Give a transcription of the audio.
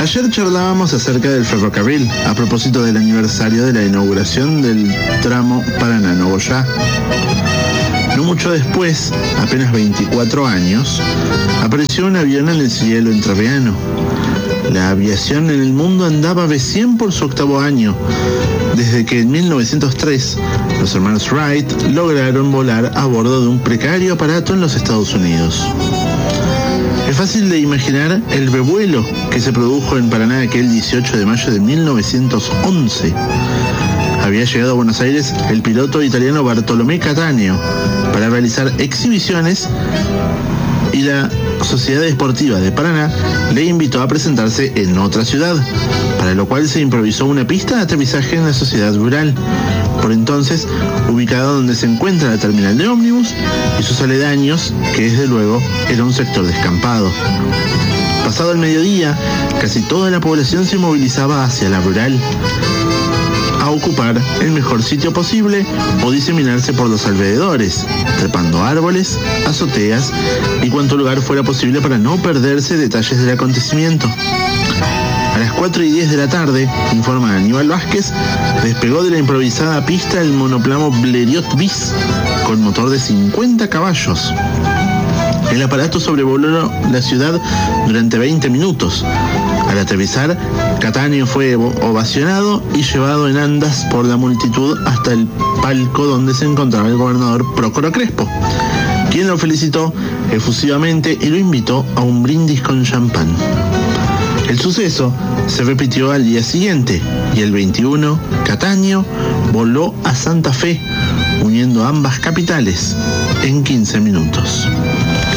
Ayer charlábamos acerca del ferrocarril, a propósito del aniversario de la inauguración del tramo Paraná-Nogoyá. No mucho después, apenas 24 años, apareció un avión en el cielo entrerriano. La aviación en el mundo andaba recién por su 8º año, desde que en 1903 los hermanos Wright lograron volar a bordo de un precario aparato en los Estados Unidos. Es fácil de imaginar el revuelo que se produjo en Paraná aquel 18 de mayo de 1911. Había llegado a Buenos Aires el piloto italiano Bartolomé Cattaneo para realizar exhibiciones y la Sociedad Esportiva de Paraná le invitó a presentarse en otra ciudad, para lo cual se improvisó una pista de aterrizaje en la sociedad rural, por entonces ubicada donde se encuentra la terminal de ómnibus y sus aledaños, que desde luego era un sector descampado. Pasado el mediodía, casi toda la población se movilizaba hacia la rural, a ocupar el mejor sitio posible o diseminarse por los alrededores, trepando árboles, azoteas y cuanto lugar fuera posible para no perderse detalles del acontecimiento. A las 4:10 de la tarde, informa Aníbal Vázquez, despegó de la improvisada pista el monoplano Blériot bis, con motor de 50 caballos. El aparato sobrevoló la ciudad durante 20 minutos. Al aterrizar, Cattaneo fue ovacionado y llevado en andas por la multitud hasta el palco donde se encontraba el gobernador Prócoro Crespo, quien lo felicitó efusivamente y lo invitó a un brindis con champán. El suceso se repitió al día siguiente y el 21, Cattaneo voló a Santa Fe, uniendo ambas capitales en 15 minutos.